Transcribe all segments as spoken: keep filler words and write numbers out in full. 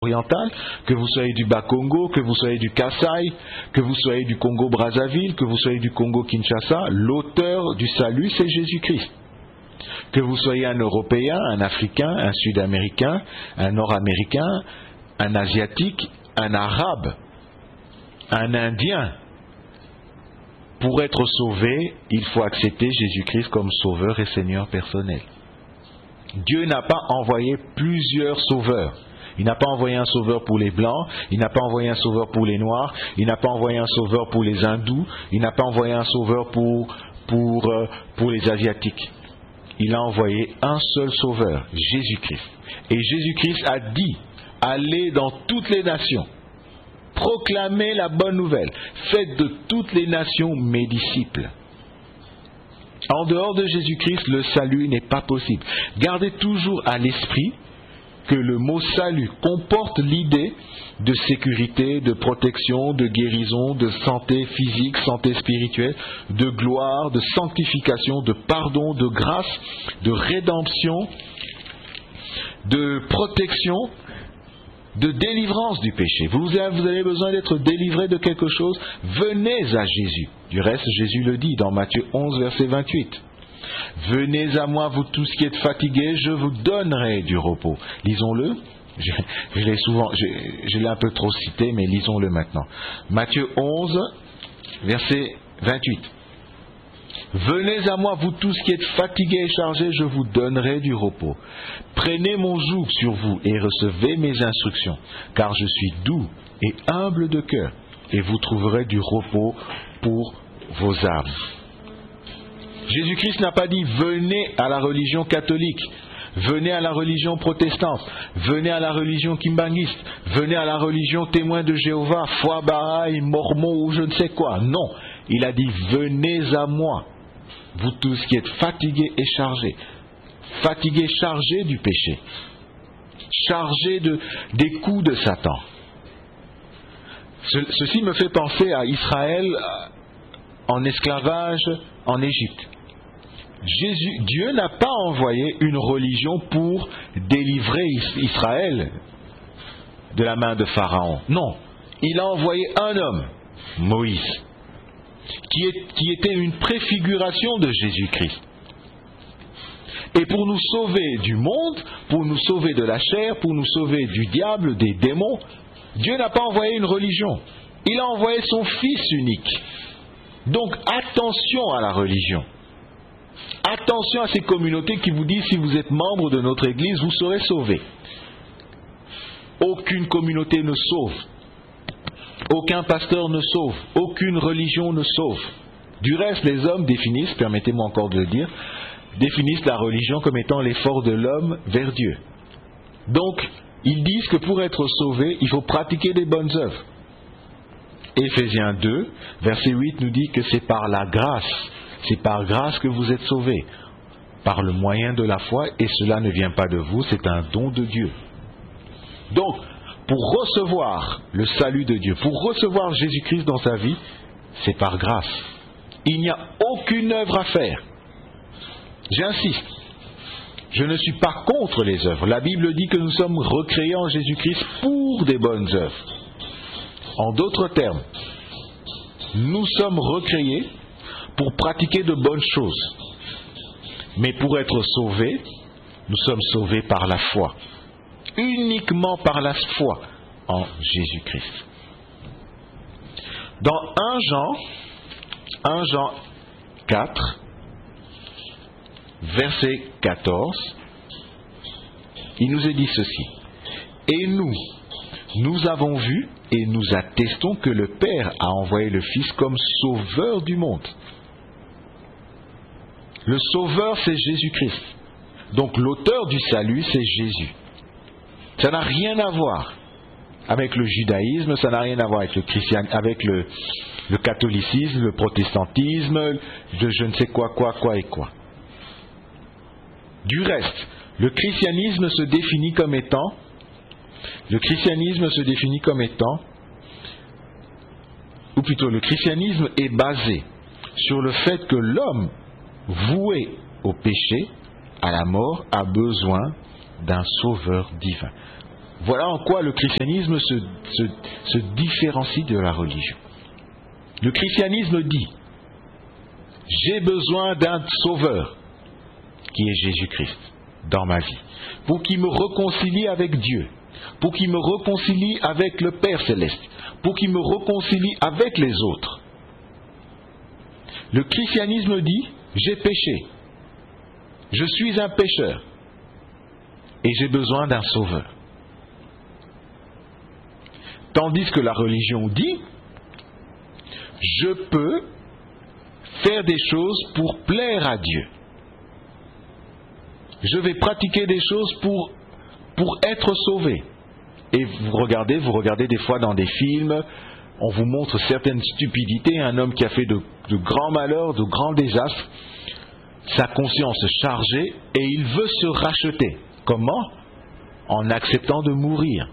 oriental, que vous soyez du Bas-Congo, que vous soyez du Kasaï, que vous soyez du Congo-Brazzaville, que vous soyez du Congo-Kinshasa, l'auteur du salut, c'est Jésus-Christ. Que vous soyez un Européen, un Africain, un Sud-Américain, un Nord-Américain, un Asiatique, un Arabe, un Indien, pour être sauvé, il faut accepter Jésus-Christ comme sauveur et Seigneur personnel. Dieu n'a pas envoyé plusieurs sauveurs. Il n'a pas envoyé un sauveur pour les Blancs, il n'a pas envoyé un sauveur pour les Noirs, il n'a pas envoyé un sauveur pour les Hindous, il n'a pas envoyé un sauveur pour, pour, euh, pour les Asiatiques. Il a envoyé un seul sauveur, Jésus-Christ. Et Jésus-Christ a dit, allez dans toutes les nations, proclamez la bonne nouvelle, faites de toutes les nations mes disciples. En dehors de Jésus-Christ, le salut n'est pas possible. Gardez toujours à l'esprit que le mot salut comporte l'idée de sécurité, de protection, de guérison, de santé physique, santé spirituelle, de gloire, de sanctification, de pardon, de grâce, de rédemption, de protection, de délivrance du péché. Vous avez besoin d'être délivré de quelque chose, venez à Jésus. Du reste, Jésus le dit dans Matthieu onze, verset vingt-huit. Venez à moi, vous tous qui êtes fatigués, je vous donnerai du repos. Lisons-le. Je, je l'ai souvent, je, je l'ai un peu trop cité, mais lisons-le maintenant. Matthieu onze, verset vingt-huit. Venez à moi, vous tous qui êtes fatigués et chargés, je vous donnerai du repos. Prenez mon joug sur vous et recevez mes instructions, car je suis doux et humble de cœur, et vous trouverez du repos pour vos âmes. Jésus-Christ n'a pas dit venez à la religion catholique, venez à la religion protestante, venez à la religion kimbanguiste, venez à la religion témoin de Jéhovah, foi Bahaï, mormon ou je ne sais quoi. Non, il a dit venez à moi, vous tous qui êtes fatigués et chargés, fatigués, chargés du péché, chargés de, des coups de Satan. Ce, ceci me fait penser à Israël en esclavage en Égypte. Jésus, Dieu n'a pas envoyé une religion pour délivrer Israël de la main de Pharaon. Non, il a envoyé un homme, Moïse, qui, est, qui était une préfiguration de Jésus-Christ. Et pour nous sauver du monde, pour nous sauver de la chair, pour nous sauver du diable, des démons, Dieu n'a pas envoyé une religion. Il a envoyé son Fils unique. Donc attention à la religion. Attention à ces communautés qui vous disent si vous êtes membre de notre Église, vous serez sauvés. Aucune communauté ne sauve. Aucun pasteur ne sauve. Aucune religion ne sauve. Du reste, les hommes définissent, permettez-moi encore de le dire, définissent la religion comme étant l'effort de l'homme vers Dieu. Donc, ils disent que pour être sauvé, il faut pratiquer des bonnes œuvres. Éphésiens deux, verset huit nous dit que c'est par la grâce, c'est par grâce que vous êtes sauvés, par le moyen de la foi, et cela ne vient pas de vous, c'est un don de Dieu. Donc, pour recevoir le salut de Dieu, pour recevoir Jésus-Christ dans sa vie, c'est par grâce. Il n'y a aucune œuvre à faire. J'insiste, je ne suis pas contre les œuvres. La Bible dit que nous sommes recréés en Jésus-Christ pour des bonnes œuvres. En d'autres termes, nous sommes recréés pour pratiquer de bonnes choses. Mais pour être sauvés, nous sommes sauvés par la foi. Uniquement par la foi en Jésus-Christ. Dans un Jean, un Jean quatre, verset quatorze, il nous est dit ceci. Et nous, nous avons vu et nous attestons que le Père a envoyé le Fils comme sauveur du monde. Le sauveur, c'est Jésus-Christ. Donc l'auteur du salut, c'est Jésus. Ça n'a rien à voir avec le judaïsme, ça n'a rien à voir avec le christian, avec le, le catholicisme, le protestantisme, de je ne sais quoi, quoi, quoi et quoi. Du reste, le christianisme se définit comme étant, le christianisme se définit comme étant, ou plutôt le christianisme est basé sur le fait que l'homme voué au péché, à la mort, a besoin d'un sauveur divin. Voilà en quoi le christianisme se, se, se différencie de la religion. Le christianisme dit, j'ai besoin d'un sauveur, qui est Jésus-Christ, dans ma vie, pour qu'il me réconcilie avec Dieu, pour qu'il me réconcilie avec le Père Céleste, pour qu'il me réconcilie avec les autres. Le christianisme dit, j'ai péché, je suis un pécheur, et j'ai besoin d'un sauveur. Tandis que la religion dit, je peux faire des choses pour plaire à Dieu. Je vais pratiquer des choses pour, pour être sauvé. Et vous regardez, vous regardez des fois dans des films, on vous montre certaines stupidités, un homme qui a fait de, de grands malheurs, de grands désastres, sa conscience chargée, et il veut se racheter. Comment? En acceptant de mourir.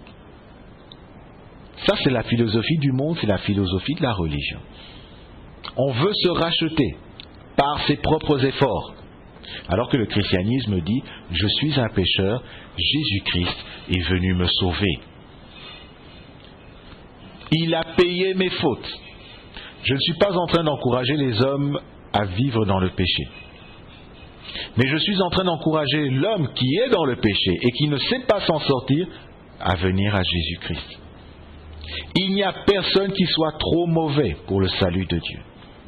Ça, c'est la philosophie du monde, c'est la philosophie de la religion. On veut se racheter par ses propres efforts. Alors que le christianisme dit, je suis un pécheur, Jésus-Christ est venu me sauver. Il a payé mes fautes. Je ne suis pas en train d'encourager les hommes à vivre dans le péché. Mais je suis en train d'encourager l'homme qui est dans le péché et qui ne sait pas s'en sortir à venir à Jésus-Christ. Il n'y a personne qui soit trop mauvais pour le salut de Dieu.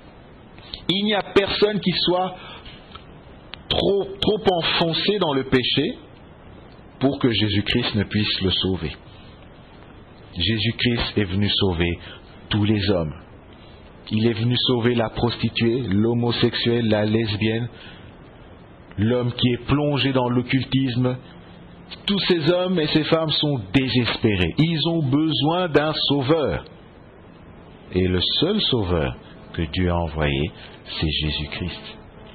Il n'y a personne qui soit trop, trop enfoncé dans le péché pour que Jésus-Christ ne puisse le sauver. Jésus-Christ est venu sauver tous les hommes. Il est venu sauver la prostituée, l'homosexuel, la lesbienne, l'homme qui est plongé dans l'occultisme. Tous ces hommes et ces femmes sont désespérés. Ils ont besoin d'un sauveur. Et le seul sauveur que Dieu a envoyé, c'est Jésus-Christ.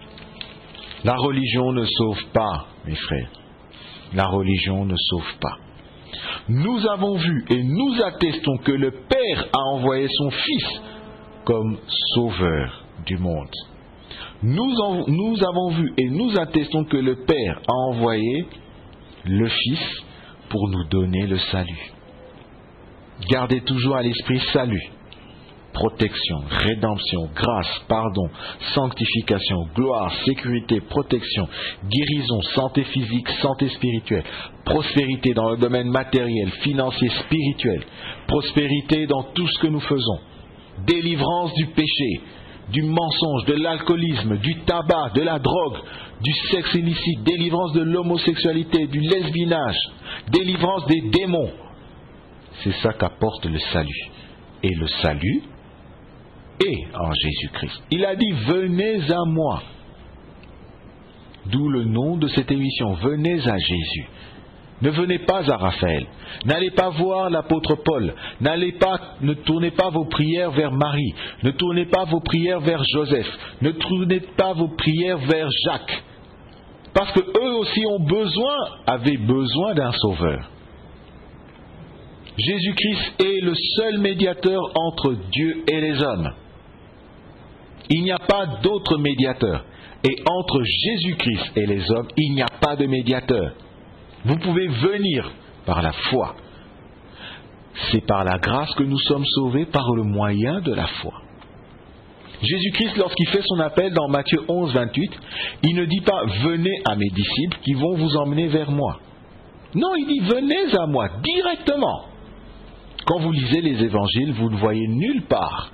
La religion ne sauve pas, mes frères. La religion ne sauve pas. Nous avons vu et nous attestons que le Père a envoyé son Fils comme sauveur du monde. Nous, en, nous avons vu et nous attestons que le Père a envoyé le Fils pour nous donner le salut. Gardez toujours à l'esprit salut, protection, rédemption, grâce, pardon, sanctification, gloire, sécurité, protection, guérison, santé physique, santé spirituelle, prospérité dans le domaine matériel, financier, spirituel, prospérité dans tout ce que nous faisons, délivrance du péché, du mensonge, de l'alcoolisme, du tabac, de la drogue, du sexe illicite, délivrance de l'homosexualité, du lesbinage, délivrance des démons. C'est ça qu'apporte le salut. Et le salut est en Jésus-Christ. Il a dit, venez à moi. D'où le nom de cette émission, venez à Jésus. Ne venez pas à Raphaël. N'allez pas voir l'apôtre Paul. N'allez pas, ne tournez pas vos prières vers Marie. Ne tournez pas vos prières vers Joseph. Ne tournez pas vos prières vers Jacques. Parce que eux aussi ont besoin, avaient besoin d'un sauveur. Jésus-Christ est le seul médiateur entre Dieu et les hommes. Il n'y a pas d'autre médiateur. Et entre Jésus-Christ et les hommes, il n'y a pas de médiateur. Vous pouvez venir par la foi. C'est par la grâce que nous sommes sauvés par le moyen de la foi. Jésus-Christ, lorsqu'il fait son appel dans Matthieu onze, vingt-huit, il ne dit pas « Venez à mes disciples qui vont vous emmener vers moi ». Non, il dit « Venez à moi directement ». Quand vous lisez les évangiles, vous ne voyez nulle part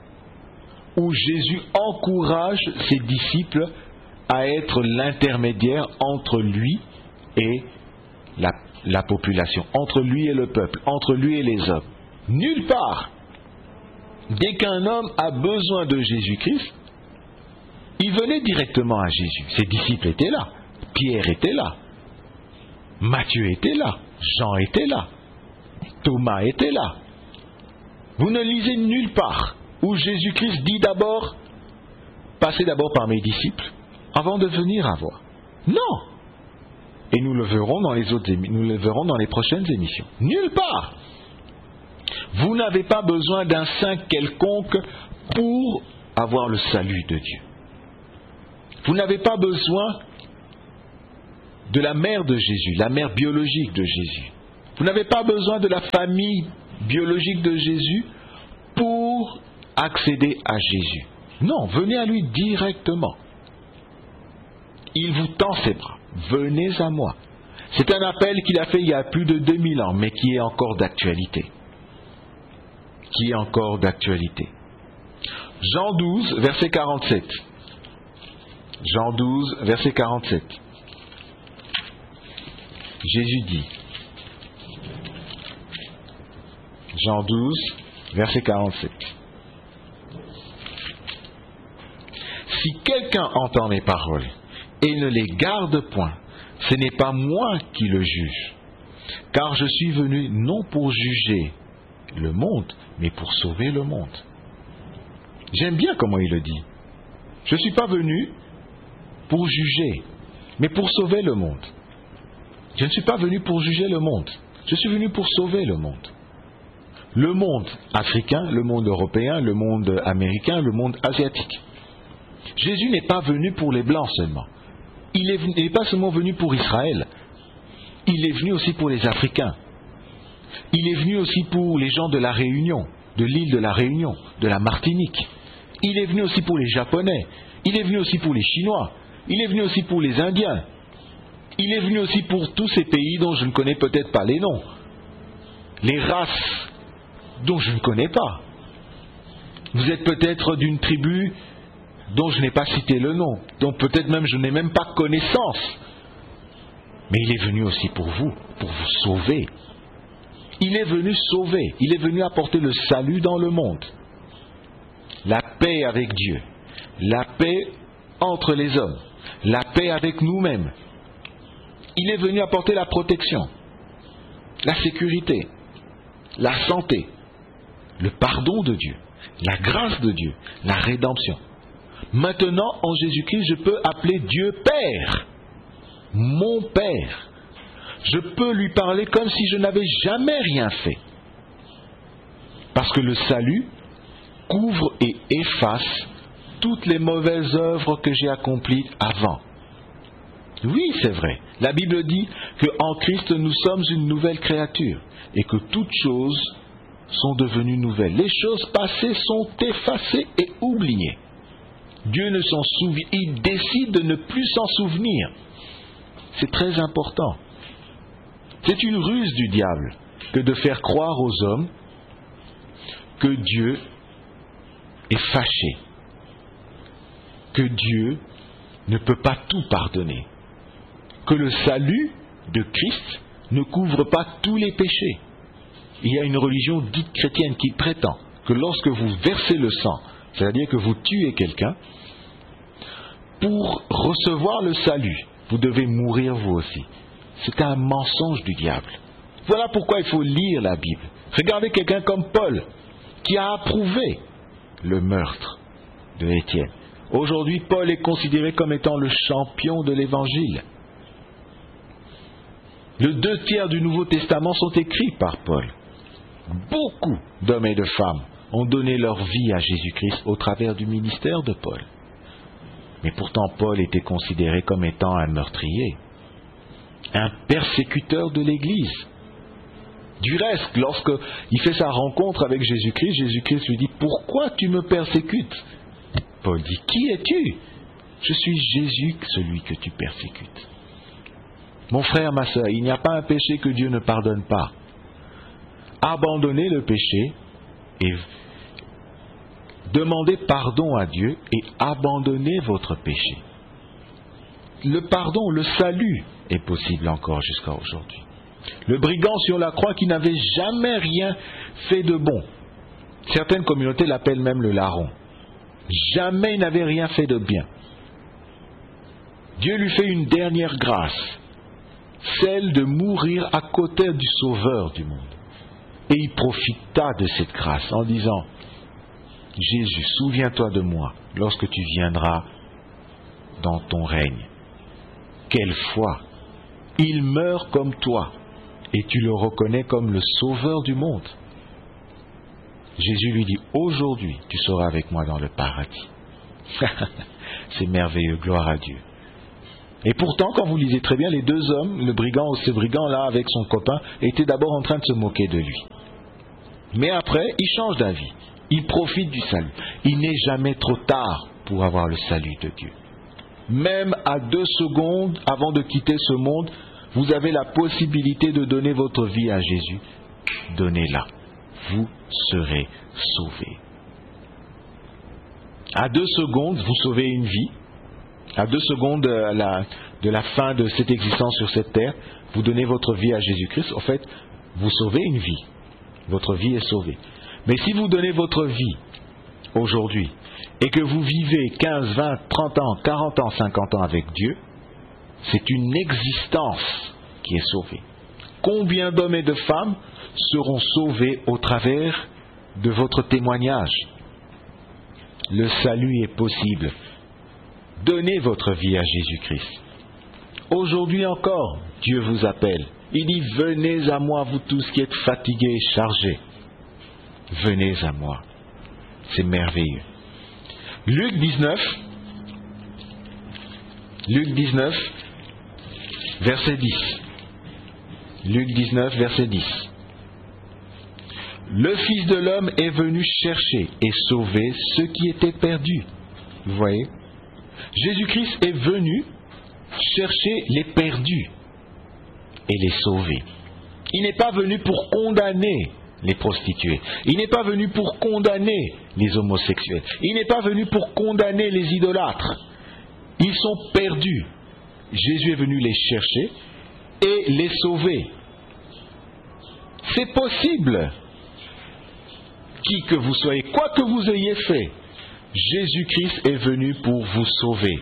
où Jésus encourage ses disciples à être l'intermédiaire entre lui et la, la population, entre lui et le peuple, entre lui et les hommes. Nulle part. Dès qu'un homme a besoin de Jésus-Christ, il venait directement à Jésus. Ses disciples étaient là, Pierre était là, Matthieu était là, Jean était là, Thomas était là. Vous ne lisez nulle part où Jésus-Christ dit d'abord, passez d'abord par mes disciples avant de venir à moi. Non. Et nous le verrons dans les autres, nous le verrons dans les prochaines émissions. Nulle part. Vous n'avez pas besoin d'un saint quelconque pour avoir le salut de Dieu. Vous n'avez pas besoin de la mère de Jésus, la mère biologique de Jésus. Vous n'avez pas besoin de la famille biologique de Jésus pour accéder à Jésus. Non, venez à lui directement. Il vous tend ses bras. Venez à moi. C'est un appel qu'il a fait il y a plus de deux mille ans, mais qui est encore d'actualité. Qui est encore d'actualité. Jean douze, verset quarante-sept. Jean douze, verset quarante-sept. Jésus dit, Jean douze, verset quarante-sept. Si quelqu'un entend mes paroles et ne les garde point, ce n'est pas moi qui le juge, car je suis venu non pour juger le monde, mais pour sauver le monde. J'aime bien comment il le dit. Je ne suis pas venu pour juger, mais pour sauver le monde. Je ne suis pas venu pour juger le monde, je suis venu pour sauver le monde. Le monde africain, le monde européen, le monde américain, le monde asiatique. Jésus n'est pas venu pour les Blancs seulement. Il n'est pas seulement venu pour Israël. Il est venu aussi pour les Africains. Il est venu aussi pour les gens de la Réunion, de l'île de la Réunion, de la Martinique. Il est venu aussi pour les Japonais. Il est venu aussi pour les Chinois. Il est venu aussi pour les Indiens. Il est venu aussi pour tous ces pays dont je ne connais peut-être pas les noms. Les races dont je ne connais pas. Vous êtes peut-être d'une tribu dont je n'ai pas cité le nom, dont peut-être même je n'ai même pas connaissance. Mais il est venu aussi pour vous, pour vous sauver. Il est venu sauver, il est venu apporter le salut dans le monde. La paix avec Dieu, la paix entre les hommes, la paix avec nous-mêmes. Il est venu apporter la protection, la sécurité, la santé, le pardon de Dieu, la grâce de Dieu, la rédemption. Maintenant, en Jésus-Christ, je peux appeler Dieu Père, mon Père. Je peux lui parler comme si je n'avais jamais rien fait. Parce que le salut couvre et efface toutes les mauvaises œuvres que j'ai accomplies avant. Oui, c'est vrai. La Bible dit qu'en Christ, nous sommes une nouvelle créature et que toutes choses sont devenues nouvelles. Les choses passées sont effacées et oubliées. Dieu ne s'en souvient, il décide de ne plus s'en souvenir. C'est très important. C'est une ruse du diable que de faire croire aux hommes que Dieu est fâché, que Dieu ne peut pas tout pardonner, que le salut de Christ ne couvre pas tous les péchés. Il y a une religion dite chrétienne qui prétend que lorsque vous versez le sang, c'est-à-dire que vous tuez quelqu'un, pour recevoir le salut, vous devez mourir vous aussi. C'est un mensonge du diable. Voilà pourquoi il faut lire la Bible. Regardez quelqu'un comme Paul, qui a approuvé le meurtre de Étienne. Aujourd'hui, Paul est considéré comme étant le champion de l'Évangile. Les deux tiers du Nouveau Testament sont écrits par Paul. Beaucoup d'hommes et de femmes ont donné leur vie à Jésus-Christ au travers du ministère de Paul. Mais pourtant, Paul était considéré comme étant un meurtrier, un persécuteur de l'Église. Du reste, lorsqu'il fait sa rencontre avec Jésus-Christ, Jésus-Christ lui dit « Pourquoi tu me persécutes ?» Paul dit « Qui es-tu » ? « Je suis Jésus, celui que tu persécutes. » Mon frère, ma sœur, il n'y a pas un péché que Dieu ne pardonne pas. Abandonnez le péché et demandez pardon à Dieu et abandonnez votre péché. Le pardon, le salut est possible encore jusqu'à aujourd'hui. Le brigand sur la croix qui n'avait jamais rien fait de bon. Certaines communautés l'appellent même le larron. Jamais il n'avait rien fait de bien. Dieu lui fait une dernière grâce, celle de mourir à côté du Sauveur du monde. Et il profita de cette grâce en disant « Jésus, souviens-toi de moi lorsque tu viendras dans ton règne. » Quelle foi! Il meurt comme toi et tu le reconnais comme le Sauveur du monde. Jésus lui dit « Aujourd'hui, tu seras avec moi dans le paradis. » C'est merveilleux, gloire à Dieu. Et pourtant, quand vous lisez très bien, les deux hommes, le brigand ou ce brigand-là avec son copain, étaient d'abord en train de se moquer de lui. Mais après, il change d'avis. Il profite du salut. Il n'est jamais trop tard pour avoir le salut de Dieu. Même à deux secondes avant de quitter ce monde, vous avez la possibilité de donner votre vie à Jésus. Donnez-la. Vous serez sauvés. À deux secondes, vous sauvez une vie. À deux secondes de la, de la fin de cette existence sur cette terre, vous donnez votre vie à Jésus-Christ. En fait, vous sauvez une vie. Votre vie est sauvée. Mais si vous donnez votre vie aujourd'hui et que vous vivez quinze, vingt, trente ans, quarante ans, cinquante ans avec Dieu, c'est une existence qui est sauvée. Combien d'hommes et de femmes seront sauvés au travers de votre témoignage? Le salut est possible. Donnez votre vie à Jésus-Christ. Aujourd'hui encore, Dieu vous appelle. Il dit, venez à moi, vous tous qui êtes fatigués et chargés. Venez à moi. C'est merveilleux. Luc dix-neuf, Luc dix-neuf, verset dix. Luc dix-neuf, verset dix. Le Fils de l'homme est venu chercher et sauver ceux qui étaient perdus. Vous voyez? Jésus-Christ est venu chercher les perdus et les sauver. Il n'est pas venu pour condamner les prostituées. Il n'est pas venu pour condamner les homosexuels. Il n'est pas venu pour condamner les idolâtres. Ils sont perdus. Jésus est venu les chercher et les sauver. C'est possible. Qui que vous soyez, quoi que vous ayez fait, Jésus-Christ est venu pour vous sauver.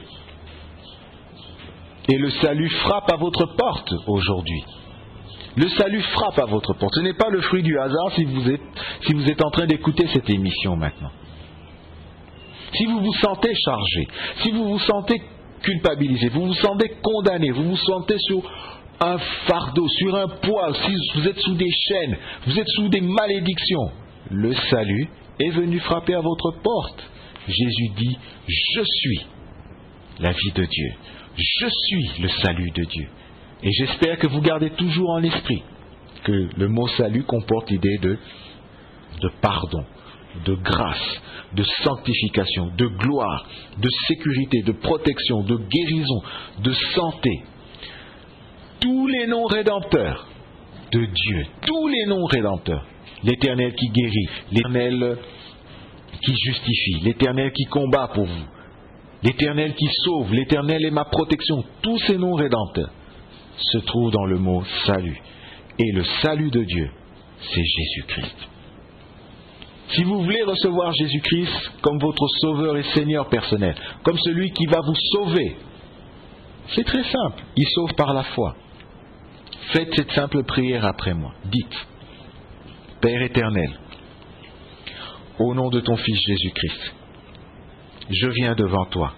Et le salut frappe à votre porte aujourd'hui. Le salut frappe à votre porte. Ce n'est pas le fruit du hasard si vous êtes, si vous êtes en train d'écouter cette émission maintenant. Si vous vous sentez chargé, si vous vous sentez culpabilisé, vous vous sentez condamné, vous vous sentez sur un fardeau, sur un poids, si vous êtes sous des chaînes, vous êtes sous des malédictions, le salut est venu frapper à votre porte. Jésus dit, je suis la vie de Dieu. Je suis le salut de Dieu. Et j'espère que vous gardez toujours en esprit que le mot salut comporte l'idée de, de pardon, de grâce, de sanctification, de gloire, de sécurité, de protection, de guérison, de santé. Tous les noms rédempteurs de Dieu, tous les noms rédempteurs, l'Éternel qui guérit, l'Éternel qui justifie, l'Éternel qui combat pour vous, l'Éternel qui sauve, l'Éternel est ma protection, tous ces noms rédempteurs se trouvent dans le mot salut. Et le salut de Dieu, c'est Jésus-Christ. Si vous voulez recevoir Jésus-Christ comme votre sauveur et Seigneur personnel, comme celui qui va vous sauver, c'est très simple, il sauve par la foi. Faites cette simple prière après moi. Dites, Père éternel, au nom de ton Fils Jésus-Christ, je viens devant toi.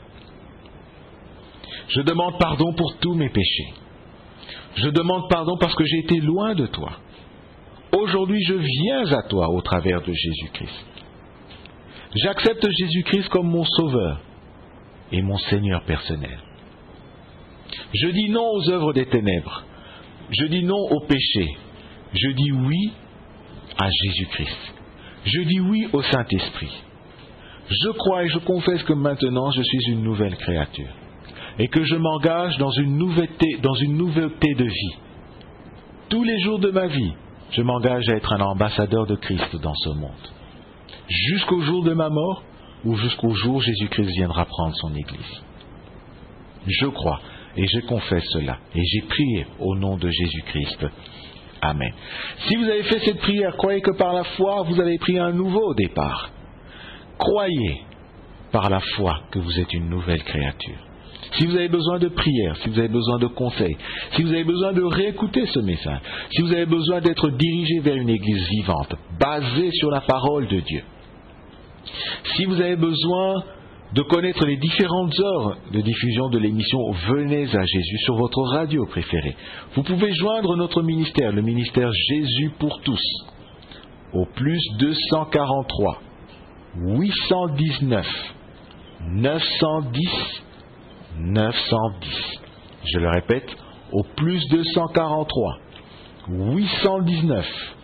Je demande pardon pour tous mes péchés. Je demande pardon parce que j'ai été loin de toi. Aujourd'hui, je viens à toi au travers de Jésus-Christ. J'accepte Jésus-Christ comme mon sauveur et mon Seigneur personnel. Je dis non aux œuvres des ténèbres. Je dis non au péché. Je dis oui à Jésus-Christ. Je dis oui au Saint-Esprit. Je crois et je confesse que maintenant je suis une nouvelle créature et que je m'engage dans une nouveauté, dans une nouveauté de vie. Tous les jours de ma vie, je m'engage à être un ambassadeur de Christ dans ce monde. Jusqu'au jour de ma mort ou jusqu'au jour où Jésus-Christ viendra prendre son Église. Je crois et je confesse cela et j'ai prié au nom de Jésus-Christ. Amen. Si vous avez fait cette prière, croyez que par la foi, vous avez pris un nouveau départ. Croyez par la foi que vous êtes une nouvelle créature. Si vous avez besoin de prière, si vous avez besoin de conseils, si vous avez besoin de réécouter ce message, si vous avez besoin d'être dirigé vers une église vivante, basée sur la parole de Dieu, si vous avez besoin de connaître les différentes heures de diffusion de l'émission Venez à Jésus sur votre radio préférée, vous pouvez joindre notre ministère, le ministère Jésus pour tous, au plus deux cent quarante-trois, huit cent dix-neuf, neuf cent dix, neuf cent dix. Je le répète, au plus deux cent quarante-trois, huit cent dix-neuf,